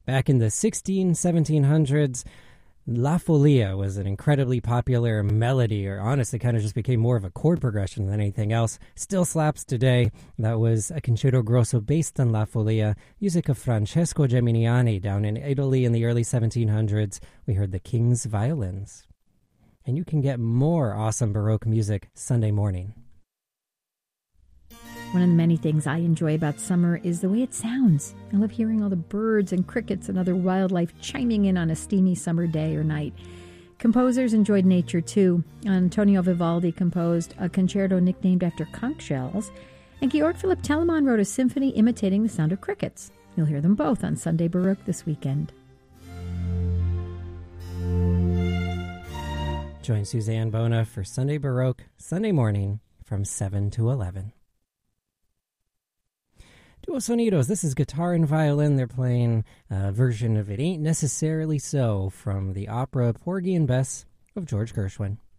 Back in the 1700s, La Folia was an incredibly popular melody, or honestly kind of just became more of a chord progression than anything else. Still slaps today. That was a concerto grosso based on La Folia, music of Francesco Geminiani down in Italy in the early 1700s. We heard the King's Violins. And you can get more awesome Baroque music Sunday morning. One of the many things I enjoy about summer is the way it sounds. I love hearing all the birds and crickets and other wildlife chiming in on a steamy summer day or night. Composers enjoyed nature too. Antonio Vivaldi composed a concerto nicknamed after conch shells, and Georg Philipp Telemann wrote a symphony imitating the sound of crickets. You'll hear them both on Sunday Baroque this weekend. Join Suzanne Bona for Sunday Baroque, Sunday morning from 7 to 11. Duo Sonidos, this is guitar and violin. They're playing a version of It Ain't Necessarily So from the opera Porgy and Bess of George Gershwin.